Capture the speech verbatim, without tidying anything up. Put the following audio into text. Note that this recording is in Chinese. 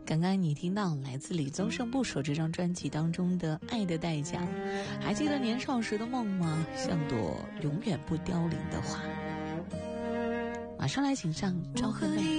刚刚你听到来自李宗盛部首这张专辑当中的《爱的代价》，还记得年少时的梦吗？像朵永远不凋零的花。马上来请上赵和美。